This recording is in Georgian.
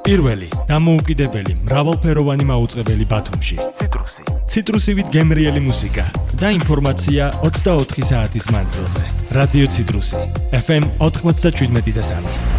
პირველი, დამოუკიდებელი, მრავალფეროვანი მაუწყებელი ბათუმში. ციტრუსივით გემრიელი მუსიკა და ინფორმაცია 24 საათის მანძილზე. რადიო ციტრუსი, FM 97.3.